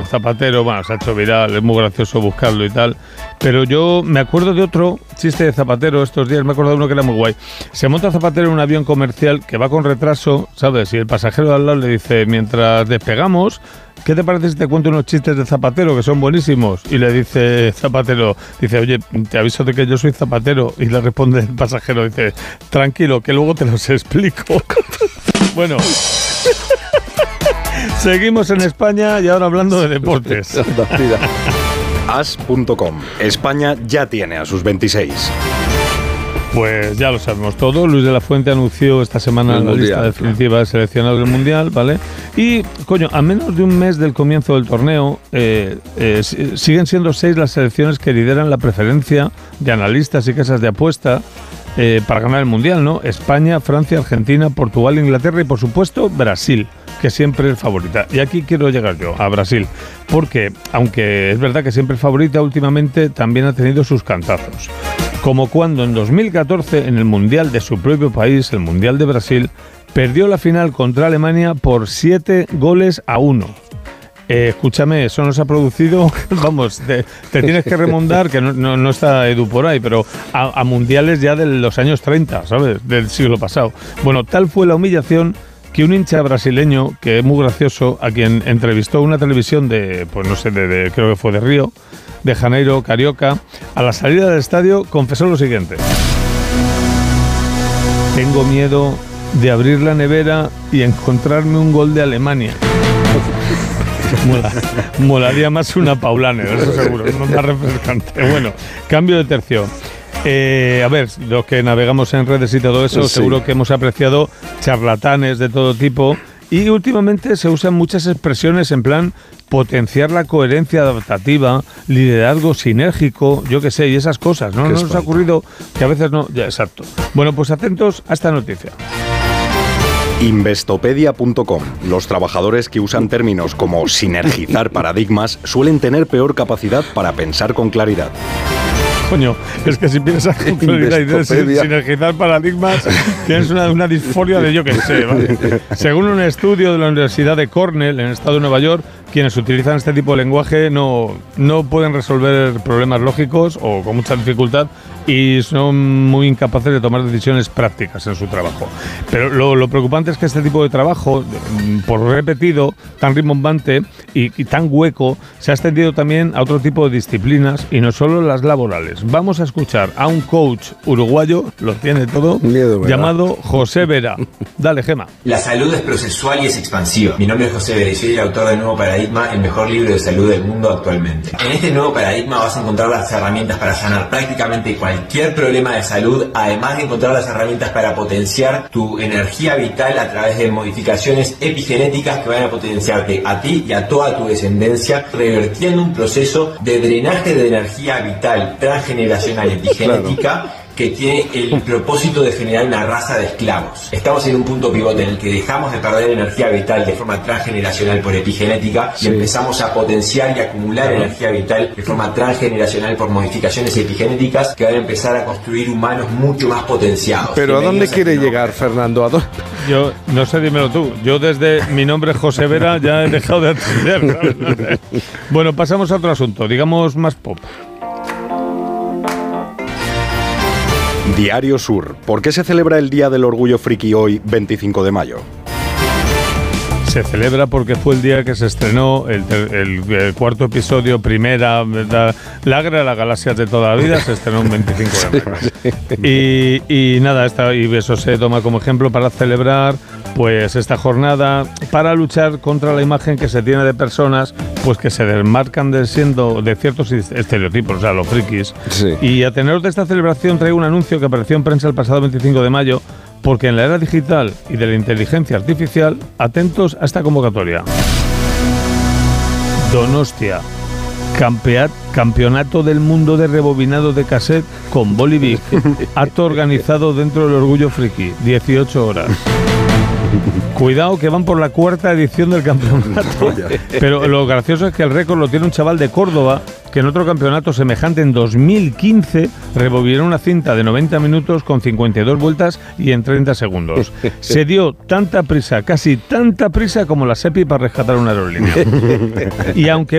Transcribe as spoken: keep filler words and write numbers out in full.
Zapatero, bueno, se ha hecho viral, es muy gracioso buscarlo y tal, pero yo me acuerdo de otro chiste de Zapatero estos días, me he acordado de uno que era muy guay. Se monta Zapatero en un avión comercial que va con retraso, ¿sabes? Y el pasajero de al lado le dice, mientras despegamos, ¿qué te parece si te cuento unos chistes de Zapatero que son buenísimos? Y le dice Zapatero, dice, oye, te aviso de que yo soy Zapatero. Y le responde el pasajero, dice, tranquilo, que luego te los explico. Bueno, seguimos en España y ahora hablando de deportes. As punto com. España ya tiene a sus veintiséis. Pues ya lo sabemos todo. Luis de la Fuente anunció esta semana el la mundial, lista definitiva de seleccionados del Mundial, ¿vale? Y, coño, a menos de un mes del comienzo del torneo, eh, eh, siguen siendo seis las selecciones que lideran la preferencia de analistas y casas de apuesta eh, para ganar el Mundial, ¿no? España, Francia, Argentina, Portugal, Inglaterra y, por supuesto, Brasil, que siempre es favorita. Y aquí quiero llegar yo, a Brasil, porque, aunque es verdad que siempre es favorita, últimamente también ha tenido sus cantazos. Como cuando en dos mil catorce, en el Mundial de su propio país, el Mundial de Brasil, perdió la final contra Alemania por siete goles a uno. Eh, escúchame, eso nos ha producido, vamos, te, te tienes que remontar, que no, no, no está Edu por ahí, pero a, a mundiales ya de los años treinta, ¿sabes? Del siglo pasado. Bueno, tal fue la humillación que un hincha brasileño, que es muy gracioso, a quien entrevistó una televisión de, pues no sé, de, de, creo que fue de Río, de Janeiro, Carioca, a la salida del estadio confesó lo siguiente: tengo miedo de abrir la nevera y encontrarme un gol de Alemania. Mola, molaría más una Paulaner, eso seguro, no más refrescante. Bueno, cambio de tercio. Eh, a ver, los que navegamos en redes y todo eso, sí, seguro que hemos apreciado charlatanes de todo tipo. Y últimamente se usan muchas expresiones en plan potenciar la coherencia adaptativa, liderazgo sinérgico, yo qué sé, y esas cosas, ¿no? ¿No nos ha ocurrido que a veces no? Ya, exacto. Bueno, pues atentos a esta noticia. Investopedia punto com. Los trabajadores que usan términos como sinergizar paradigmas suelen tener peor capacidad para pensar con claridad. Coño, es que si piensas con claridad y de sinergizar paradigmas, tienes una, una disforia de yo que sé, ¿vale? Según un estudio de la Universidad de Cornell, en el estado de Nueva York, quienes utilizan este tipo de lenguaje no, no pueden resolver problemas lógicos o con mucha dificultad y son muy incapaces de tomar decisiones prácticas en su trabajo. Pero lo, lo preocupante es que este tipo de trabajo, por repetido, tan rimbombante y, y tan hueco, se ha extendido también a otro tipo de disciplinas y no solo las laborales. Vamos a escuchar a un coach uruguayo, lo tiene todo, Miedo, llamado José Vera. Dale, Gema. La salud es procesual y es expansiva. Mi nombre es José Vera y soy el autor del Nuevo Paradigma, el mejor libro de salud del mundo actualmente. En este nuevo paradigma vas a encontrar las herramientas para sanar prácticamente cualquier problema de salud, además de encontrar las herramientas para potenciar tu energía vital a través de modificaciones epigenéticas que van a potenciarte a ti y a toda tu descendencia, revertiendo un proceso de drenaje de energía vital transgeneracional epigenética. Claro. Que tiene el propósito de generar una raza de esclavos. Estamos en un punto pivote en el que dejamos de perder energía vital de forma transgeneracional por epigenética sí. y empezamos a potenciar y acumular claro. energía vital de forma transgeneracional por modificaciones epigenéticas que van a empezar a construir humanos mucho más potenciados. Pero ¿a dónde quiere llegar, Fernando? ¿A dónde? Yo, no sé, dímelo tú. Yo desde mi nombre es José Vera ya he dejado de atender. Bueno, pasamos a otro asunto, digamos más pop. Diario Sur. ¿Por qué se celebra el Día del Orgullo Friki hoy, veinticinco de mayo? Se celebra porque fue el día que se estrenó el, el, el cuarto episodio, primera, la, la Guerra de las Galaxias de toda la vida, se estrenó un veinticinco de mayo. Y, y nada, esta, y eso se toma como ejemplo para celebrar pues esta jornada, para luchar contra la imagen que se tiene de personas pues que se desmarcan de siendo de ciertos estereotipos, o sea, los frikis. Sí. Y a tenor de esta celebración traigo un anuncio que apareció en prensa el pasado veinticinco de mayo, porque en la era digital y de la inteligencia artificial, atentos a esta convocatoria. Donostia, campeat, Campeonato del Mundo de Rebobinado de Cassette con Bolivic, acto organizado dentro del Orgullo Friki, dieciocho horas. Cuidado que van por la cuarta edición del campeonato. Pero lo gracioso es que el récord lo tiene un chaval de Córdoba que en otro campeonato semejante en dos mil quince rebobinó una cinta de noventa minutos con cincuenta y dos vueltas y en treinta segundos. Se dio tanta prisa, casi tanta prisa como la SEPI para rescatar una aerolínea. Y aunque